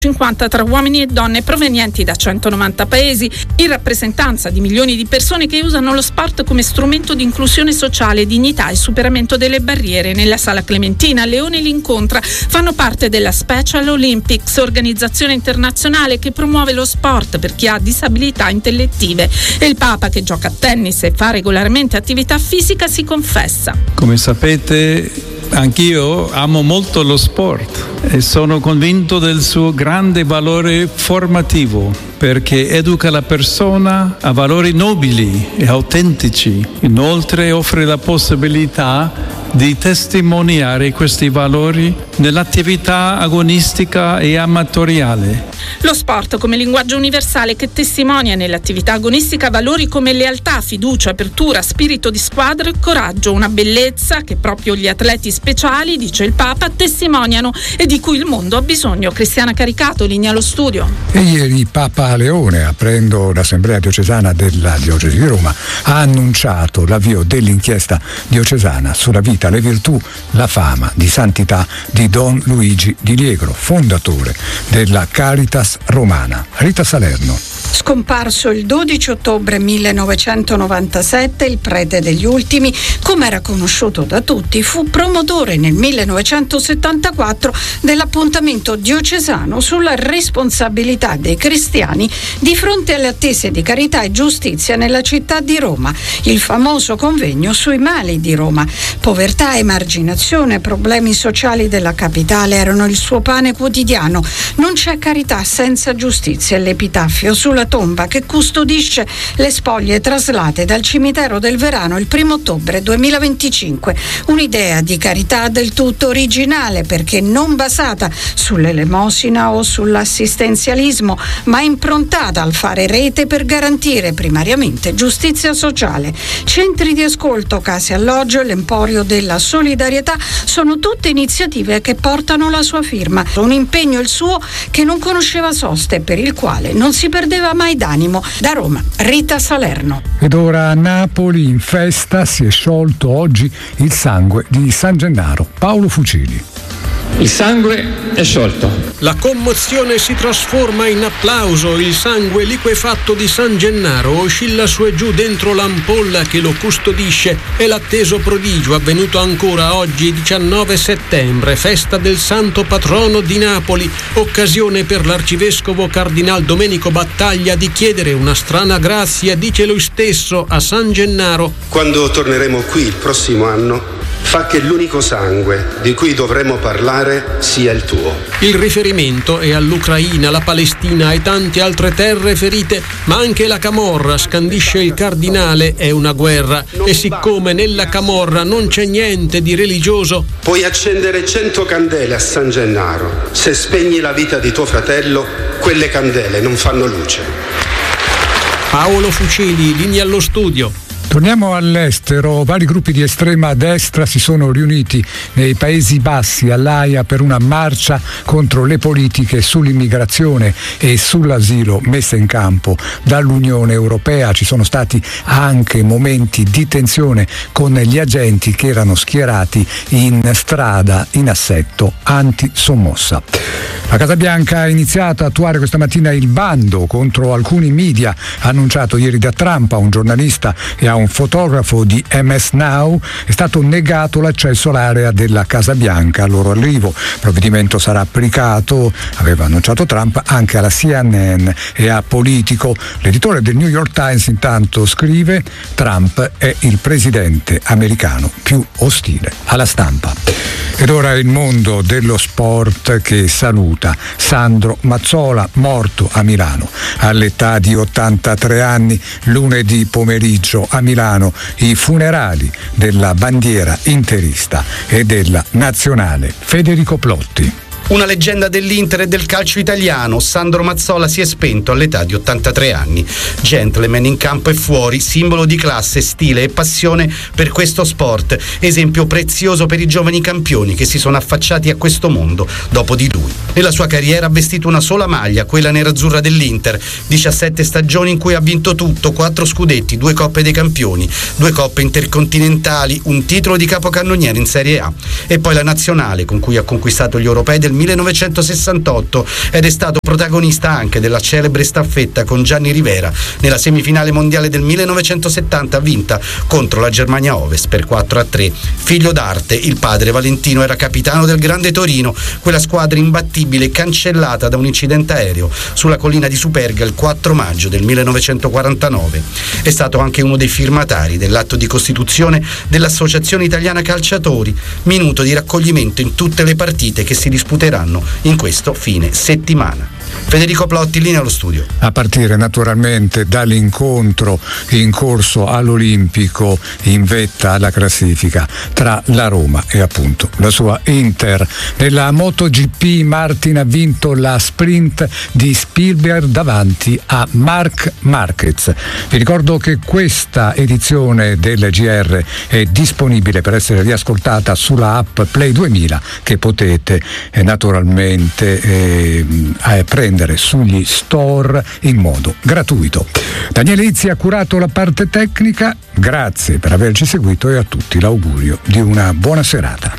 50 tra uomini e donne provenienti da 190 paesi, in rappresentanza di milioni di persone che usano lo sport come strumento di inclusione sociale, dignità e superamento delle barriere. Nella Sala Clementina Leone li incontra, fanno parte della Special Olympics, organizzazione internazionale che promuove lo sport per chi ha disabilità intellettive. E il Papa, che gioca a tennis e fa regolarmente attività fisica, si confessa. Come sapete, anch'io amo molto lo sport e sono convinto del suo grande valore formativo, perché educa la persona a valori nobili e autentici. Inoltre offre la possibilità di testimoniare questi valori nell'attività agonistica e amatoriale. Lo sport come linguaggio universale che testimonia nell'attività agonistica valori come lealtà, fiducia, apertura, spirito di squadra e coraggio, una bellezza che proprio gli atleti speciali, dice il Papa, testimoniano e di cui il mondo ha bisogno. Cristiana Caricato, linea allo studio. E ieri Papa Leone, aprendo l'Assemblea diocesana della Diocesi di Roma, ha annunciato l'avvio dell'inchiesta diocesana sulla vita, le virtù, la fama di santità di Don Luigi Di Liegro, fondatore della Caritas Romana. Rita Salerno. Scomparso il 12 ottobre 1997, il prete degli ultimi, come era conosciuto da tutti, fu promotore nel 1974 dell'appuntamento diocesano sulla responsabilità dei cristiani di fronte alle attese di carità e giustizia nella città di Roma, il famoso convegno sui mali di Roma. Povertà, emarginazione, problemi sociali della capitale erano il suo pane quotidiano. Non c'è carità senza giustizia, l'epitaffio sulla tomba che custodisce le spoglie traslate dal cimitero del Verano il 1 ottobre 2025. Un'idea di carità del tutto originale, perché non basata sull'elemosina o sull'assistenzialismo, ma improntata al fare rete per garantire primariamente giustizia sociale. Centri di ascolto, case alloggio e l'emporio della solidarietà sono tutte iniziative che portano la sua firma. Un impegno, il suo, che non conosceva soste, per il quale non si perdeva mai d'animo. Da Roma, Rita Salerno. Ed ora a Napoli, in festa, si è sciolto oggi il sangue di San Gennaro. Paolo Fucili. Il sangue è sciolto. La commozione si trasforma in applauso. Il sangue liquefatto di San Gennaro oscilla su e giù dentro l'ampolla che lo custodisce. È l'atteso prodigio avvenuto ancora oggi, 19 settembre, festa del santo patrono di Napoli, occasione per l'arcivescovo Cardinal Domenico Battaglia di chiedere una strana grazia, dice lui stesso, a San Gennaro. Quando torneremo qui il prossimo anno, fa che l'unico sangue di cui dovremo parlare sia il tuo. Il riferimento è all'Ucraina, la Palestina e tante altre terre ferite, ma anche la camorra, scandisce il cardinale, è una guerra. E siccome nella camorra non c'è niente di religioso, puoi accendere 100 candele a San Gennaro. Se spegni la vita di tuo fratello, quelle candele non fanno luce. Paolo Fucili, linea allo studio. Torniamo all'estero. Vari gruppi di estrema destra si sono riuniti nei Paesi Bassi, all'Aia, per una marcia contro le politiche sull'immigrazione e sull'asilo messe in campo dall'Unione Europea. Ci sono stati anche momenti di tensione con gli agenti che erano schierati in strada in assetto anti-sommossa. La Casa Bianca ha iniziato a attuare questa mattina il bando contro alcuni media annunciato ieri da Trump. A un giornalista e a un fotografo di MS Now è stato negato l'accesso all'area della Casa Bianca al loro arrivo. Il provvedimento sarà applicato, aveva annunciato Trump, anche alla CNN e a Politico. L'editore del New York Times intanto scrive: Trump è il presidente americano più ostile alla stampa. Ed ora il mondo dello sport che saluta Sandro Mazzola, morto a Milano all'età di 83 anni lunedì pomeriggio a Milano, i funerali della bandiera interista e della nazionale. Federico Plotti. Una leggenda dell'Inter e del calcio italiano, Sandro Mazzola si è spento all'età di 83 anni. Gentleman in campo e fuori, simbolo di classe, stile e passione per questo sport, esempio prezioso per i giovani campioni che si sono affacciati a questo mondo dopo di lui. Nella sua carriera ha vestito una sola maglia, quella nerazzurra dell'Inter, 17 stagioni in cui ha vinto tutto, 4 scudetti, 2 coppe dei campioni, 2 coppe intercontinentali, un titolo di capocannoniere in Serie A e poi la nazionale con cui ha conquistato gli europei del del 1968 ed è stato protagonista anche della celebre staffetta con Gianni Rivera nella semifinale mondiale del 1970 vinta contro la Germania Ovest per 4-3. Figlio d'arte, il padre Valentino era capitano del Grande Torino, quella squadra imbattibile cancellata da un incidente aereo sulla collina di Superga il 4 maggio del 1949. È stato anche uno dei firmatari dell'atto di costituzione dell'Associazione Italiana Calciatori, minuto di raccoglimento in tutte le partite che si disputeranno in questo fine settimana. Federico Plotti, linea allo studio. A partire naturalmente dall'incontro in corso all'Olimpico in vetta alla classifica tra la Roma e appunto la sua Inter. Nella MotoGP Martin ha vinto la sprint di Spielberg davanti a Marc Marquez. Vi ricordo che questa edizione del GR è disponibile per essere riascoltata sulla app Play 2000 che potete naturalmente prendere sugli store in modo gratuito. Daniele Izzi ha curato la parte tecnica, grazie per averci seguito e a tutti l'augurio di una buona serata.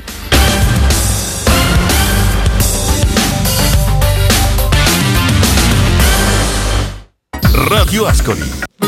Radio Ascoli.